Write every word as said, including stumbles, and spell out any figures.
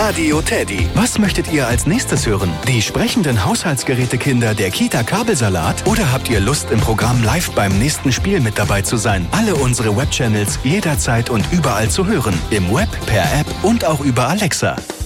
Radio Teddy. Was möchtet ihr als nächstes hören? Die sprechenden Haushaltsgerätekinder der Kita Kabelsalat? Oder habt ihr Lust, im Programm live beim nächsten Spiel mit dabei zu sein? Alle unsere Webchannels jederzeit und überall zu hören. Im Web, per App und auch über Alexa.